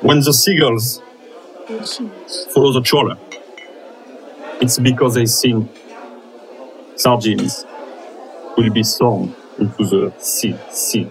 When the seagulls follow the trawler, it's because they think sardines will be thrown into the sea.